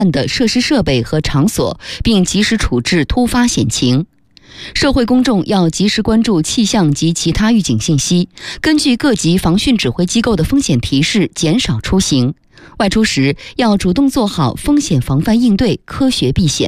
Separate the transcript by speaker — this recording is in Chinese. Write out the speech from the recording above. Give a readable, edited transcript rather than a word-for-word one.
Speaker 1: 的设施设备和场所，并及时处置突发险情。社会公众要及时关注气象及其他预警信息，根据各级防汛指挥机构的风险提示减少出行。外出时要主动做好风险防范应对，科学避险。